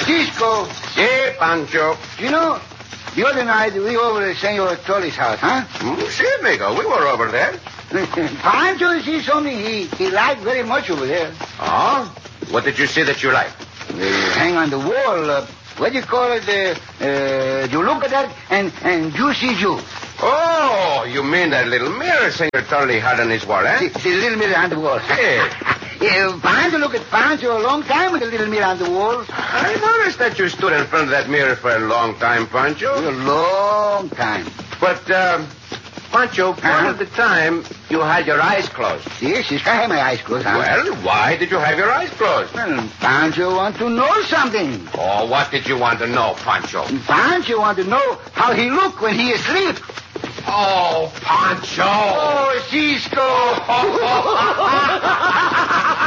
Cisco. Si, Pancho. You know, the other night we were over at Senor Tolly's house, huh? Si, amigo. We were over there. Pancho, he told me he liked very much over there. Oh? What did you see that you liked? Hang on the wall. What do you call it? You look at that and you see you. Oh, you mean that little mirror Senor Tolly had on his wall, eh? The little mirror on the wall. Hey. Pancho look at Pancho a long time with the little mirror on the wall. I noticed that you stood in front of that mirror for a long time, Pancho. A long time. But, Pancho, part of the time you had your eyes closed. Yes, I have my eyes closed. Huh? Well, why did you have your eyes closed? Well, Pancho want to know something. Oh, what did you want to know, Pancho? Pancho want to know how he look when he asleep. Oh, Pancho! Oh, Cisco!